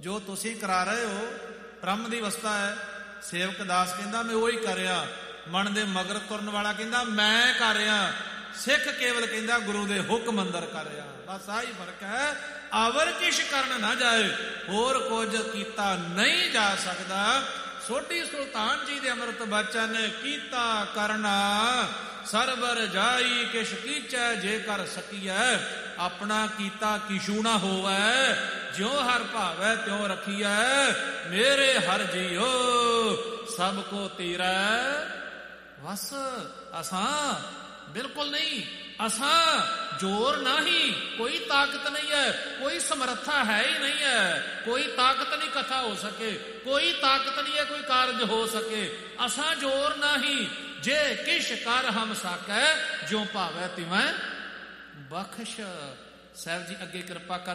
ਜੋ ਤੁਸੀਂ ਕਰਾ ਰਹੇ ਹੋ ਬ੍ਰਹਮ ਦੀ ਅਵਸਥਾ ਹੈ। ਸੇਵਕ ਦਾਸ ਕਹਿੰਦਾ ਮੈਂ ਉਹੀ ਕਰ ਰਿਹਾ। ਮਨ ਦੇ ਮਗਰ ਤੁਰਨ ਵਾਲਾ ਕਹਿੰਦਾ ਮੈਂ ਕਰ ਰਿਹਾ। ਸਿੱਖ ਕੇਵਲ ਕਹਿੰਦਾ ਗੁਰੂ ਦੇ ਹੁਕਮ ਅੰਦਰ ਕਰ ਰਿਹਾ। ਬਸ ਆਹੀ ਫਰਕ ਹੈ। ਅਵਰ ਕਿਛ ਕਰਨ ਨਾ ਜਾਏ, ਹੋਰ ਕੁਝ ਕੀਤਾ ਨਹੀਂ ਜਾ ਸਕਦਾ। ਸੋਢੀ ਸੁਲਤਾਨ ਜੀ ਦੇ ਅੰਮ੍ਰਿਤ ਬਚਨ, ਕੀਤਾ ਕਰਨਾ ਸਰਬਰ ਜਾਈ ਕਿਛ ਕੀਚੈ ਜੇ ਕਰ ਸਕੀਐ। ਆਪਣਾ ਕੀਤਾ ਕਿਛੂ ਨਾ ਹੋਵੈ, ਜਿਉ ਹਰ ਭਾਵੈ ਤਿਉ ਰਖੀਐ। ਮੇਰੇ ਹਰ ਜੀਓ ਸਭ ਕੋ ਤੀਰੈ ਵਸ। ਅਸਾਂ ਬਿਲਕੁਲ ਨਹੀਂ, ਅਸਾਂ ਜ਼ੋਰ ਨਹੀਂ, ਕੋਈ ਤਾਕਤ ਨਹੀਂ ਹੈ, ਕੋਈ ਸਮਰੱਥਾ ਹੈ ਹੀ ਨਹੀਂ ਹੈ। ਕੋਈ ਤਾਕਤ ਨਹੀਂ ਕਥਾ ਹੋ ਸਕੇ, ਕੋਈ ਤਾਕਤ ਨਹੀਂ ਹੈ ਕੋਈ ਕਾਰਜ ਹੋ ਸਕੇ। ਅਸਾਂ ਜ਼ੋਰ ਨਹੀਂ, ਜੇ ਕਿਛ ਕਰ ਹਮ ਸਾਕੈ, ਜਿਉ ਭਾਵੈ ਤਿਵੈ ਬਖਸ਼। ਸਾਹਿਬ ਜੀ ਅੱਗੇ ਕਿਰਪਾ ਕਰ